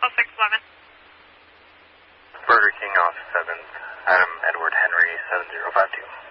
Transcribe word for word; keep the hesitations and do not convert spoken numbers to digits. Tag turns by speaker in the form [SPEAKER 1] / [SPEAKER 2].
[SPEAKER 1] Central six eleven.
[SPEAKER 2] Burger King off seventh, Adam Edward Henry seven zero five two.